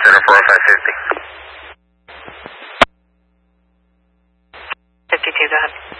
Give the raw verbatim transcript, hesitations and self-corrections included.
Center four oh five fifty. fifty-two, go ahead.